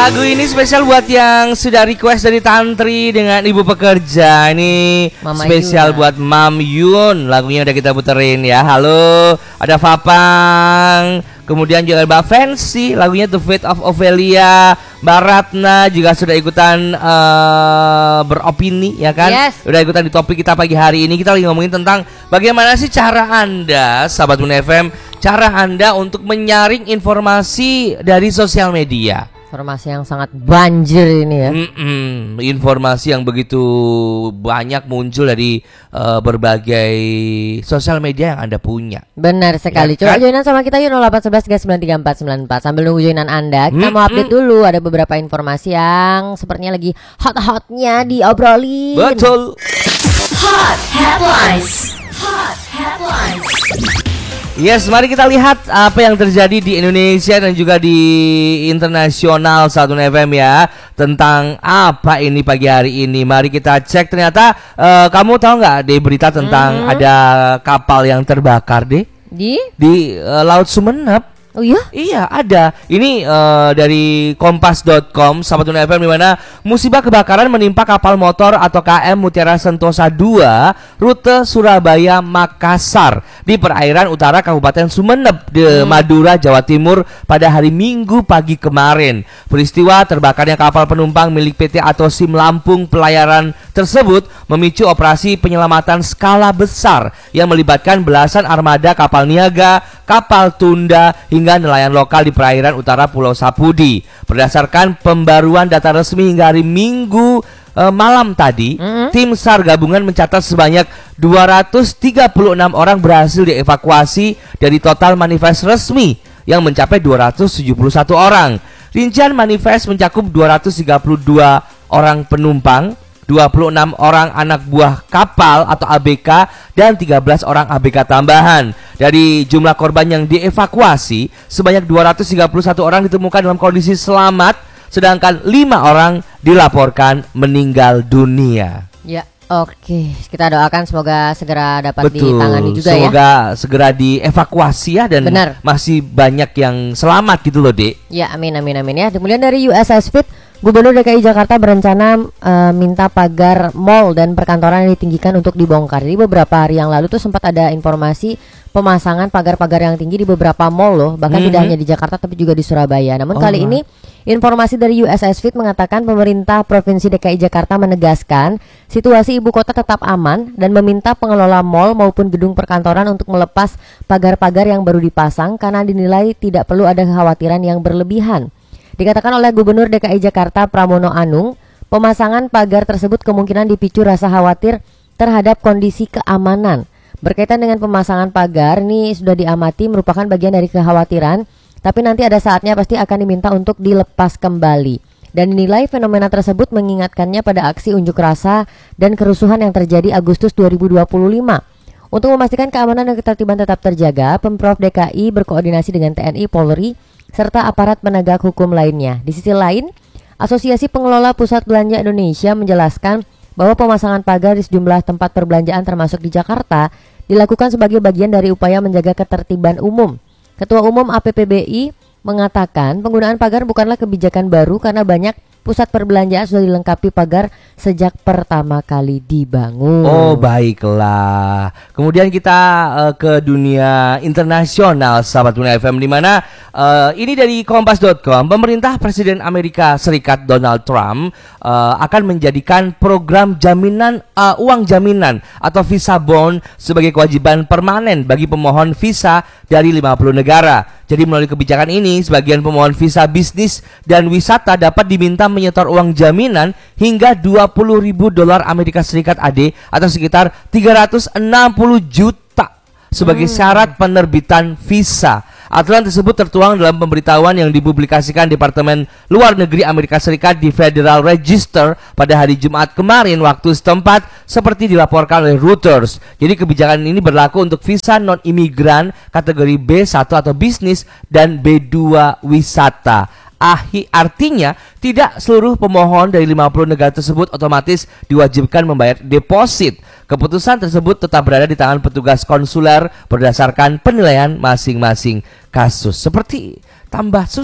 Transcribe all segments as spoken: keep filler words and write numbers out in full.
Lagu ini spesial buat yang sudah request dari Tantri dengan Ibu Pekerja. Ini Mama spesial Yuna. Buat Mam Yun. Lagunya udah kita puterin ya. Halo, ada Fapang. Kemudian juga Mbak Fancy, lagunya The Fate of Ophelia. Mbak Ratna juga sudah ikutan uh, beropini ya kan? Yes. Udah ikutan di topik kita pagi hari ini. Kita lagi ngomongin tentang bagaimana sih cara Anda, sahabat Moon F M, cara Anda untuk menyaring informasi dari sosial media. Informasi yang sangat banjir ini ya. Mm-mm, informasi yang begitu banyak muncul dari uh, berbagai sosial media yang Anda punya. Benar sekali. Ya, coba kan? Joinan sama kita yuk nol delapan satu satu tiga sembilan tiga empat sembilan empat. Sambil nunggu joinan Anda, kita mm-hmm. mau update dulu. Ada beberapa informasi yang sepertinya lagi hot-hotnya diobrolin. Betul. Hot headlines. Hot headlines. Yes, mari kita lihat apa yang terjadi di Indonesia dan juga di internasional satu F M ya. Tentang apa ini pagi hari ini. Mari kita cek. Ternyata uh, kamu tahu nggak deh berita tentang hmm. ada kapal yang terbakar deh Di? Di uh, Laut Sumeneb. Oh iya? Iya ada. Ini uh, dari kompas dot com sahabat F M, di mana musibah kebakaran menimpa kapal motor atau K M Mutiara Sentosa dua rute Surabaya Makassar di perairan utara Kabupaten Sumeneb di hmm. Madura, Jawa Timur pada hari Minggu pagi kemarin. Peristiwa terbakarnya kapal penumpang milik P T Atosim Lampung Pelayaran tersebut memicu operasi penyelamatan skala besar yang melibatkan belasan armada kapal niaga, kapal tunda hingga nelayan lokal di perairan utara Pulau Sapudi. Berdasarkan pembaruan data resmi hingga hari Minggu eh, malam tadi, mm-hmm. tim SAR gabungan mencatat sebanyak dua ratus tiga puluh enam orang berhasil dievakuasi dari total manifest resmi yang mencapai dua ratus tujuh puluh satu orang. Rincian manifest mencakup dua ratus tiga puluh dua orang penumpang, dua puluh enam orang anak buah kapal atau A B K, dan tiga belas orang A B K tambahan. Dari jumlah korban yang dievakuasi, sebanyak dua ratus tiga puluh satu orang ditemukan dalam kondisi selamat, sedangkan lima orang dilaporkan meninggal dunia. Ya, oke. Kita doakan semoga segera dapat Betul, ditangani juga semoga ya. Semoga segera dievakuasi ya, dan Benar. masih banyak yang selamat gitu loh, Dek. Ya, amin amin amin ya. Kemudian dari U S S Fit, Gubernur D K I Jakarta berencana uh, minta pagar mal dan perkantoran yang ditinggikan untuk dibongkar. Jadi beberapa hari yang lalu tuh sempat ada informasi pemasangan pagar-pagar yang tinggi di beberapa mal loh. Bahkan mm-hmm. tidak hanya di Jakarta tapi juga di Surabaya. Namun oh, kali ini informasi dari U S S Fit mengatakan pemerintah Provinsi D K I Jakarta menegaskan situasi ibu kota tetap aman dan meminta pengelola mal maupun gedung perkantoran untuk melepas pagar-pagar yang baru dipasang karena dinilai tidak perlu ada kekhawatiran yang berlebihan. Dikatakan oleh Gubernur D K I Jakarta Pramono Anung, pemasangan pagar tersebut kemungkinan dipicu rasa khawatir terhadap kondisi keamanan. Berkaitan dengan pemasangan pagar, ini sudah diamati merupakan bagian dari kekhawatiran, tapi nanti ada saatnya pasti akan diminta untuk dilepas kembali. Dan dinilai fenomena tersebut mengingatkannya pada aksi unjuk rasa dan kerusuhan yang terjadi Agustus dua ribu dua puluh lima. Untuk memastikan keamanan dan ketertiban tetap terjaga, Pemprov D K I berkoordinasi dengan T N I, Polri, serta aparat penegak hukum lainnya. Di sisi lain, Asosiasi Pengelola Pusat Belanja Indonesia menjelaskan bahwa pemasangan pagar di sejumlah tempat perbelanjaan termasuk di Jakarta dilakukan sebagai bagian dari upaya menjaga ketertiban umum. Ketua Umum A P P B I mengatakan penggunaan pagar bukanlah kebijakan baru karena banyak pusat perbelanjaan sudah dilengkapi pagar sejak pertama kali dibangun. Oh, baiklah. Kemudian kita uh, ke dunia internasional sahabat Moon F M, di mana uh, ini dari kompas dot com, pemerintah Presiden Amerika Serikat Donald Trump uh, akan menjadikan program jaminan uh, uang jaminan atau visa bond sebagai kewajiban permanen bagi pemohon visa dari lima puluh negara. Jadi melalui kebijakan ini, sebagian pemohon visa bisnis dan wisata dapat diminta menyetor uang jaminan hingga dua puluh ribu dolar Amerika Serikat A D atau sekitar tiga ratus enam puluh juta sebagai syarat penerbitan visa. Aturan tersebut tertuang dalam pemberitahuan yang dipublikasikan Departemen Luar Negeri Amerika Serikat di Federal Register pada hari Jumat kemarin waktu setempat, seperti dilaporkan oleh Reuters. Jadi kebijakan ini berlaku untuk visa non-imigran kategori B satu atau bisnis dan B dua wisata. Ahi, artinya tidak seluruh pemohon dari lima puluh negara tersebut otomatis diwajibkan membayar deposit. Keputusan tersebut tetap berada di tangan petugas konsuler berdasarkan penilaian masing-masing kasus. Seperti tambah susah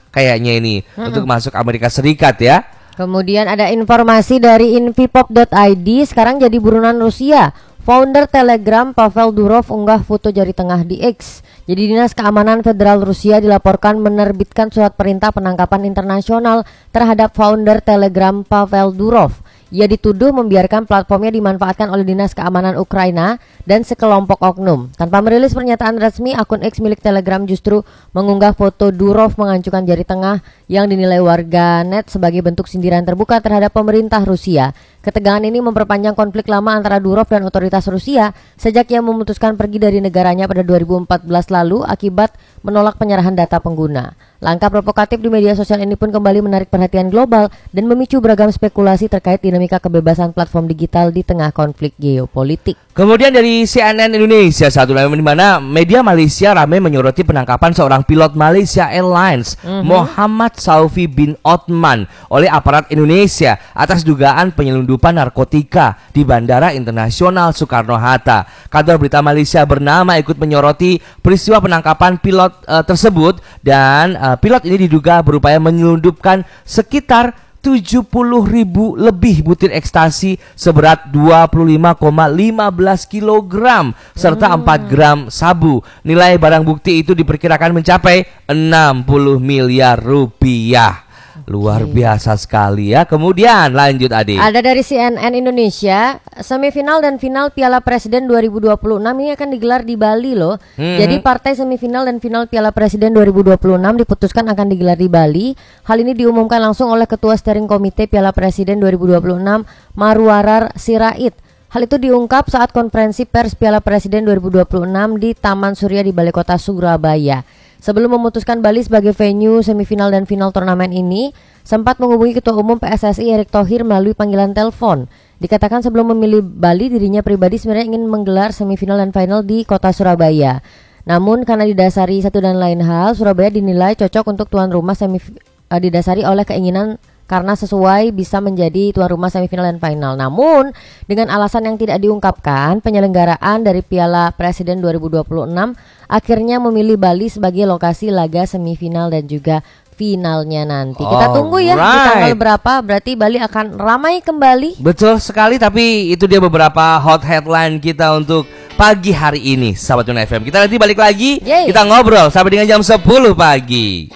kayaknya ini mm-mm. untuk masuk Amerika Serikat ya. Kemudian ada informasi dari infipop dot i d, sekarang jadi buronan Rusia. Founder Telegram Pavel Durov unggah foto jari tengah di X. Jadi Dinas Keamanan Federal Rusia dilaporkan menerbitkan surat perintah penangkapan internasional terhadap founder Telegram Pavel Durov. Ia dituduh membiarkan platformnya dimanfaatkan oleh Dinas Keamanan Ukraina dan sekelompok oknum. Tanpa merilis pernyataan resmi, akun X milik Telegram justru mengunggah foto Durov mengancungkan jari tengah yang dinilai warganet sebagai bentuk sindiran terbuka terhadap pemerintah Rusia. Ketegangan ini memperpanjang konflik lama antara Durov dan otoritas Rusia sejak ia memutuskan pergi dari negaranya pada dua ribu empat belas lalu akibat menolak penyerahan data pengguna. Langkah provokatif di media sosial ini pun kembali menarik perhatian global dan memicu beragam spekulasi terkait dinamika kebebasan platform digital di tengah konflik geopolitik. Kemudian dari C N N Indonesia satu di mana media Malaysia ramai menyoroti penangkapan seorang pilot Malaysia Airlines mm-hmm. Muhammad Saufi bin Othman oleh aparat Indonesia atas dugaan penyelundupan narkotika di Bandara Internasional Soekarno-Hatta. Kantor berita Malaysia bernama ikut menyoroti peristiwa penangkapan pilot uh, tersebut dan uh, pilot ini diduga berupaya menyelundupkan sekitar tujuh puluh ribu lebih butir ekstasi seberat dua puluh lima koma lima belas kilogram serta hmm. empat gram sabu. Nilai barang bukti itu diperkirakan mencapai enam puluh miliar rupiah. Luar biasa sekali ya. Kemudian lanjut Adi. Ada dari C N N Indonesia, semifinal dan final Piala Presiden dua ribu dua puluh enam ini akan digelar di Bali loh. Hmm. Jadi partai semifinal dan final Piala Presiden dua ribu dua puluh enam diputuskan akan digelar di Bali. Hal ini diumumkan langsung oleh Ketua Steering Komite Piala Presiden dua ribu dua puluh enam Marwarar Sirait. Hal itu diungkap saat konferensi pers Piala Presiden dua ribu dua puluh enam di Taman Surya di Balai Kota Surabaya. Sebelum memutuskan Bali sebagai venue semifinal dan final turnamen ini, sempat menghubungi Ketua Umum P S S I Erick Thohir melalui panggilan telepon. Dikatakan sebelum memilih Bali, dirinya pribadi sebenarnya ingin menggelar semifinal dan final di kota Surabaya. Namun karena didasari satu dan lain hal, Surabaya dinilai cocok untuk tuan rumah semi uh, didasari oleh keinginan karena sesuai bisa menjadi tuan rumah semifinal dan final. Namun dengan alasan yang tidak diungkapkan, penyelenggaraan dari Piala Presiden dua ribu dua puluh enam akhirnya memilih Bali sebagai lokasi laga semifinal dan juga finalnya nanti. Kita tunggu ya di tanggal berapa, berarti Bali akan ramai kembali. Betul sekali, tapi itu dia beberapa hot headline kita untuk pagi hari ini Sahabat Tuna F M. Kita nanti balik lagi, Yay. kita ngobrol sampai dengan jam sepuluh pagi.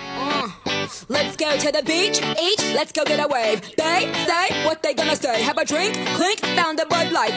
Let's go to the beach, each, let's go get a wave. They say what they gonna say. Have a drink, clink, found a Bud Light.